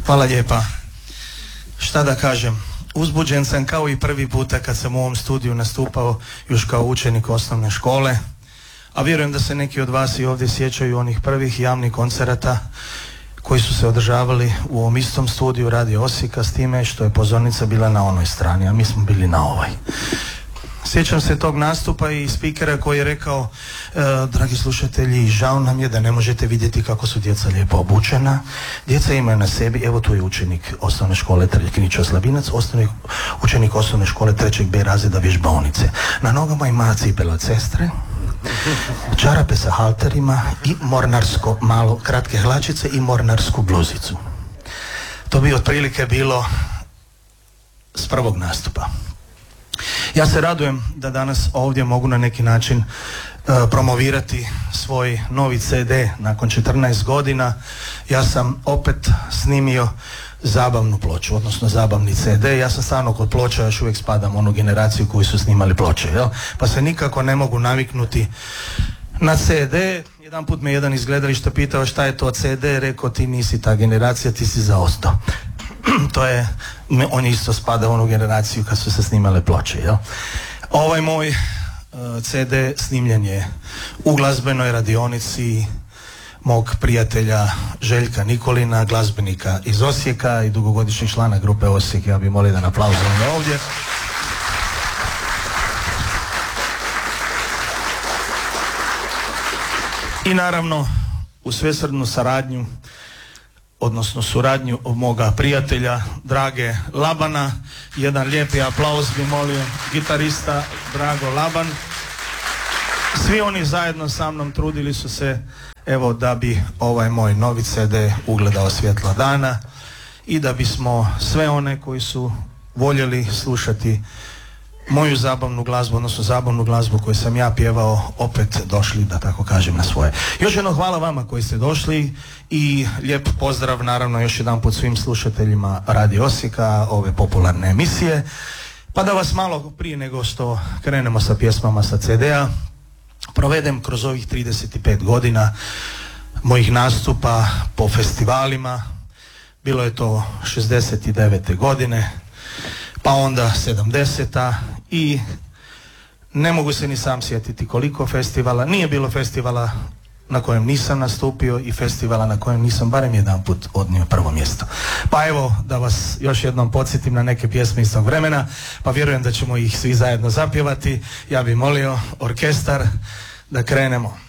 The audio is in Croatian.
Hvala lijepa. Šta da kažem? Uzbuđen sam kao i prvi puta kad sam u ovom studiju nastupao još kao učenik osnovne škole, a vjerujem da se neki od vas i ovdje sjećaju onih prvih javnih koncerata koji su se održavali u ovom istom studiju Radio Osijeka, s time što je pozornica bila na onoj strani, a mi smo bili na ovoj. Sjećam se tog nastupa i spikera koji je rekao: dragi slušatelji, žao nam je da ne možete vidjeti kako su djeca lijepo obučena. Djeca imaju na sebi, evo tu je učenik osnovne škole Knjičo Slabinac, učenik osnovne škole 3. B razreda vježbaonice. Na nogama ima cipela sestre, čarape sa halterima i mornarsko, malo kratke hlačice i mornarsku bluzicu. To bi otprilike bilo s prvog nastupa. Ja se radujem da danas ovdje mogu na neki način promovirati svoj novi CD nakon 14 godina. Ja sam opet snimio zabavnu ploču, odnosno zabavni CD. Ja sam stvarno kod ploča, još uvijek spadam u onu generaciju koji su snimali ploče, jel? Pa se nikako ne mogu naviknuti na CD. Jedan put me jedan iz gledališta pitao šta je to CD, rekao ti nisi ta generacija, ti si zaostao. To je, on isto spada u onu generaciju kad su se snimale ploče, jel? Ovaj moj CD snimljen je u glazbenoj radionici mog prijatelja Željka Nikolina, glazbenika iz Osijeka i dugogodišnjeg člana grupe Osijek. Ja bih molio da aplauzujemo ovdje. I naravno u svesrdnu saradnju, odnosno suradnju moga prijatelja, drage Labana. Jedan lijepi aplauz bi molio gitarista Drago Laban. Svi oni zajedno sa mnom trudili su se, evo, da bi ovaj moj novi CD ugledao svjetla dana i da bismo sve one koji su voljeli slušati moju zabavnu glazbu, odnosno zabavnu glazbu koju sam ja pjevao, opet došli, da tako kažem, na svoje. Još jedno hvala vama koji ste došli i lijep pozdrav naravno još jedan put svim slušateljima Radio Osijeka, ove popularne emisije. Pa da vas malo prije nego što krenemo sa pjesmama sa CD-a provedem kroz ovih 35 godina mojih nastupa po festivalima. Bilo je to 69. godine, pa onda 70. i ne mogu se ni sam sjetiti koliko festivala. Nije bilo festivala na kojem nisam nastupio i festivala na kojem nisam barem jedan put odnio prvo mjesto. Pa evo da vas još jednom podsjetim na neke pjesme iz tog vremena, pa vjerujem da ćemo ih svi zajedno zapjevati. Ja bih molio orkestar da krenemo.